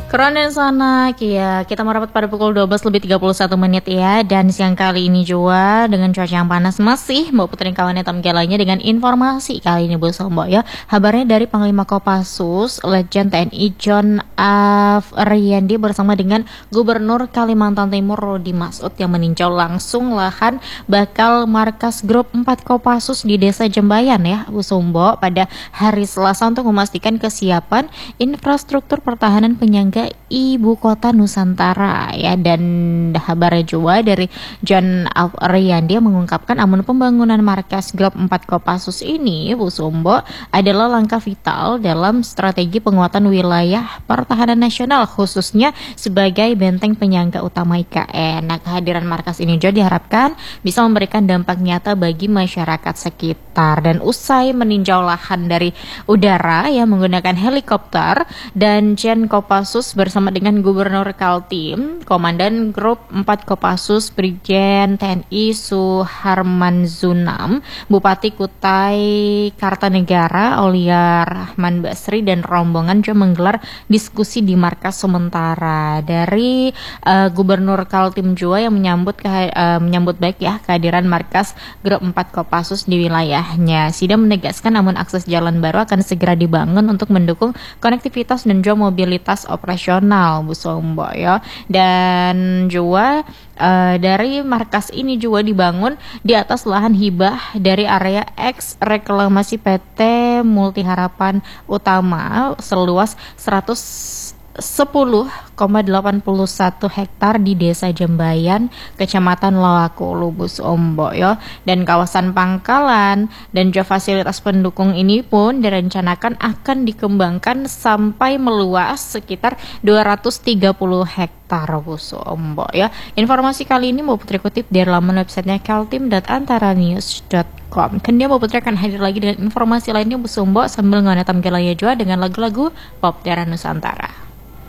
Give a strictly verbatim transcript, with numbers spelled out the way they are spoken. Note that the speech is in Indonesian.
Keren dan sana, ya kita merapat pada pukul dua belas lebih tiga puluh satu menit ya. Dan siang kali ini juga dengan cuaca yang panas masih mau puterin kawannya tamgelannya dengan informasi kali ini Bu Sombo ya. Kabarnya dari Panglima Kopassus Legend T N I John Afriyandi bersama dengan Gubernur Kalimantan Timur Rudi Masud yang meninjau langsung lahan bakal markas grup empat Kopassus di Desa Jembayan ya Bu Sombo pada hari Selasa untuk memastikan kesiapan infrastruktur pertahanan penyangga Ibu Kota Nusantara ya. Dan kabarnya juga dari John Afriyandi mengungkapkan amun pembangunan markas grup empat Kopassus ini Bu Sombo adalah langkah vital dalam strategi penguatan wilayah pertahanan nasional khususnya sebagai benteng penyangga utama I K N. Nah, kehadiran markas ini juga diharapkan bisa memberikan dampak nyata bagi masyarakat sekitar. Dan usai meninjau lahan dari udara ya menggunakan helikopter, dan Jen Kopassus bersama dengan Gubernur Kaltim, Komandan Grup empat Kopassus Brigjen T N I Suharman Zunam, Bupati Kutai Kartanegara Aulia Rahman Basri dan rombongan juga menggelar diskusi di markas sementara. Dari uh, Gubernur Kaltim juga yang menyambut keha- uh, menyambut baik ya kehadiran markas Grup empat Kopassus di wilayahnya. Sida menegaskan namun akses jalan baru akan segera dibangun untuk mendukung konektivitas dan juga mobilitas operasional Bu Sombo ya. Dan juga uh, dari markas ini juga dibangun di atas lahan hibah dari area eks reklamasi P T Multi Harapan Utama seluas seratus sepuluh koma delapan satu hektar di Desa Jembayan, Kecamatan Lawakulu Bu Sombo ya. Dan kawasan pangkalan dan juga fasilitas pendukung ini pun direncanakan akan dikembangkan sampai meluas sekitar dua ratus tiga puluh hektar Bu Sombo ya. Informasi kali ini mau Putri kutip dari laman websitenya kaltim dot antaranews dot com. Kemudian mau Putri akan hadir lagi dengan informasi lainnya Bu Sombo sambil ngonektam gelaya juga dengan lagu-lagu pop daerah Nusantara.